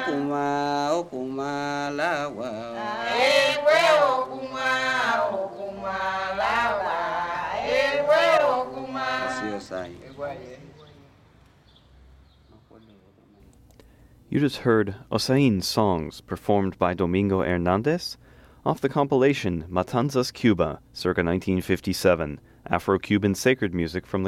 okuma okuma lawa. Ewe okuma okuma lawa. Ewe okuma. CSI. You just heard Osain's songs performed by Domingo Hernandez off the compilation Matanzas Cuba, circa 1957, Afro-Cuban sacred music from the